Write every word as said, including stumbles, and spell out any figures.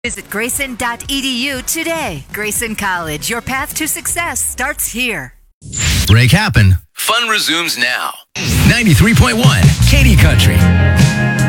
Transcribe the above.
Visit Grayson dot e d u today. Grayson College, your path to success starts here. Break happen. Fun resumes now. ninety-three point one Katy Country.